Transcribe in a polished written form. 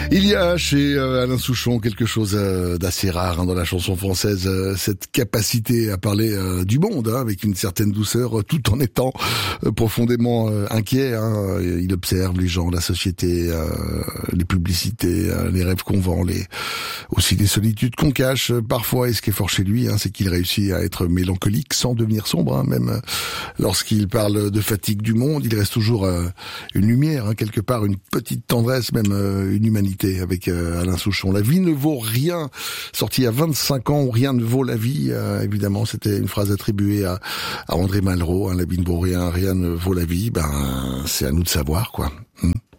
Il y a chez Alain Souchon quelque chose d'assez rare dans la chanson française, cette capacité à parler du monde avec une certaine douceur, tout en étant profondément inquiet. Il observe les gens, la société, les publicités, les rêves qu'on vend, aussi les solitudes qu'on cache parfois. Et ce qui est fort chez lui, c'est qu'il réussit à être mélancolique sans devenir sombre. Même lorsqu'il parle de fatigue du monde, il reste toujours une lumière, quelque part, une petite tendresse, même une humanité avec Alain Souchon. La vie ne vaut rien, sorti à 25 ans, où rien ne vaut la vie. Évidemment, c'était une phrase attribuée à André Malraux. La vie ne vaut rien, rien ne vaut la vie. C'est à nous de savoir, quoi.